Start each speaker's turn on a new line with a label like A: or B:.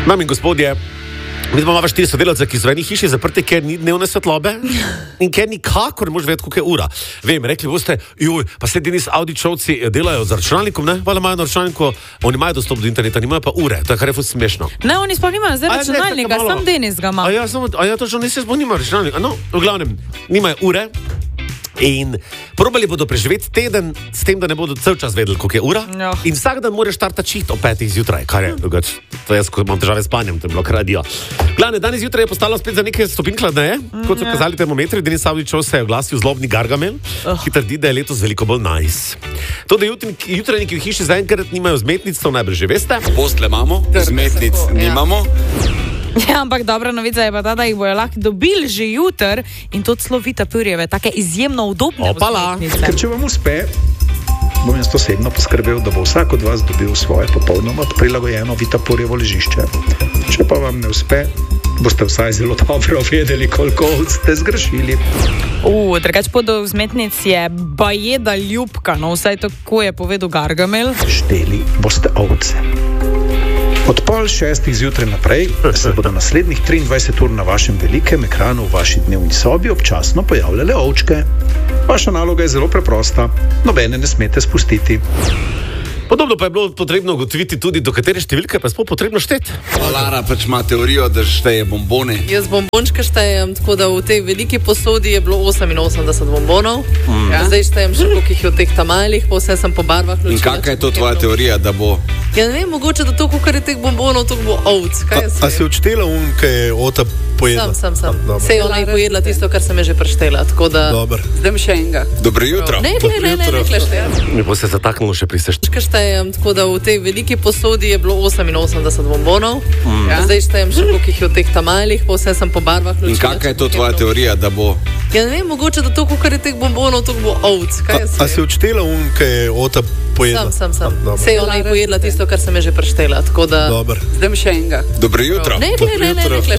A: Dame in gospodje, mi imamo 4 sodelavce, ki so v eni hiši zaprti, ker ni dnevne svetlobe in ker nikakor ne moreš vedeti, koliko je ura. Vem, rekli boste, pa sledi Denis Audičovci delajo z računalnikom, ne? Vala imajo na računalniku, oni imajo dostop do interneta, nimajo pa ure, to je kar je ful smešno.
B: Ne, oni sploh nimajo zdaj računalnika, sam Denis ga ima.
A: Ja, točno, nisi sploh nimajo računalnika. No, v glavnem, nimajo ure. In probali bodo preživeti teden s tem, da ne bodo cel čas vedeli, koliko je ura.
B: No.
A: In vsak dan moraš startati čiht o 5 zjutraj, kar je drugače. To jaz, ko imam težave s spanjem, to je bilo kar radio. Glavne, danes zjutraj je postalo spet za nekaj stopinj hladneje, kot so kazali termometri. Denis Avdičov se je oglasil zlobni Gargamel, ki trdi, da je letos veliko bolj nice. To, da jutranjiki v hiši zaenkrat nimajo vzmetnic, to najbrž že veste.
C: Postle imamo, vzmetnic nimamo.
B: Ja, ampak dobra novica je pa ta, da jih bojo lahko dobili že jutr in to celo Vitapurjeve, take izjemno udobne vzmetnice.
D: Ker če vam uspe, bom jaz osebno poskrbel, da bo vsak od vas dobil svoje popolnoma prilagojeno Vitapurjevo ležišče. Če pa vam ne uspe, boste vsaj zelo dobro vedeli, koliko ste zgrešili.
B: Drugač pot do vzmetnic je bajeda ljubka, no vsaj tako je povedal Gargamel.
D: Šteli boste ovce. Od 5:30 zjutraj naprej se bodo naslednjih 23 ur na vašem velikem ekranu v vaši dnevni sobi občasno pojavljale ovčke. Vaša naloga je zelo preprosta, nobene ne smete spustiti.
A: Podobno pa je bilo potrebno ugotoviti tudi, do katere številke pa je sploh potrebno šteti.
C: Lara pač ima teorijo, da šteje bombone.
E: Jaz bombončke štejem, tako da v tej veliki posodi je bilo 88 bombonov. Zdaj štejem še koliko jih je v teh tamalih, pa vse sem po barvah ločila.
C: In kakšna je to tvoja teorija, da bo?
E: Ja ne vem, mogoče da to, koliko je teh bombonov, to bo ovc.
F: A si odštela kaj je Ota pojedla?
E: Sem. Sej ona je pojedla tisto, kar sem je že preštela, tako da...
F: Dobar.
E: Zdaj še enega.
C: Dobro jutro.
E: Ne, štejem.
A: Mi bo se zataknilo še pri
E: Štejem, tako da v tej veliki posodi je bilo 88 bombonov. Zdaj štejem še koliko jih je v teh tamalih, pa vse sem po barvah ločila.
C: In kakšna je to tvoja teorija, da bo?
E: Ja ne vem, mogoče da to, koliko je teh bombonov, to bo ovc.
F: A si odštela kaj je Ota pojedla?
E: Sem. Sej ona je pojedla tisto, kar sem je že preštela, tako da...
F: Dobar.
E: Zdaj še enega.
C: Dobro jutro.
E: Ne,